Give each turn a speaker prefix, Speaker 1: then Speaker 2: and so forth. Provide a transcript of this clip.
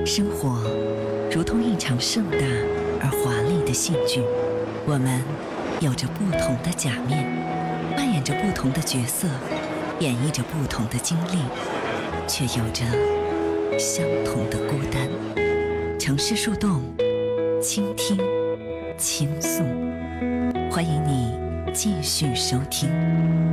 Speaker 1: 生活如同一场盛大而华丽的戏剧，我们有着不同的假面，扮演着不同的角色，演绎着不同的经历，却有着相同的孤单。城市树洞，倾听，倾诉，欢迎你继续收听。